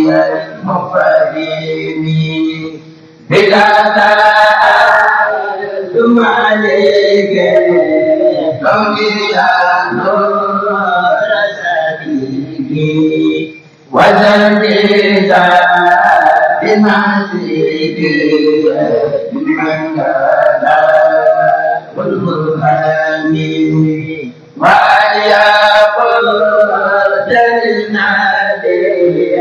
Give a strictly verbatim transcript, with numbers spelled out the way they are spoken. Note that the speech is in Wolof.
المفرد بلا ثم عليك يا نور سبيلي وزنك بمعزك من كان والبرهان